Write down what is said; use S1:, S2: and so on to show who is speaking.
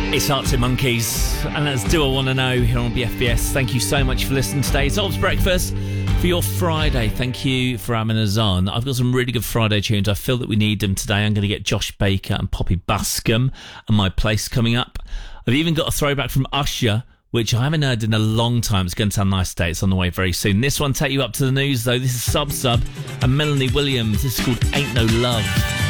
S1: It's Arctic Monkeys, and that's Do I Wanna Know here on BFBS. Thank you so much for listening today. It's Ob's Breakfast for your Friday. Thank you for having us on. I've got some really good Friday tunes. I feel that we need them today. I'm going to get Josh Baker and Poppy Buscombe and My Place coming up. I've even got a throwback from Usher, which I haven't heard in a long time. It's going to sound nice today. It's on the way very soon. This one take you up to the news, though. This is Sub and Melanie Williams. This is called Ain't No Love.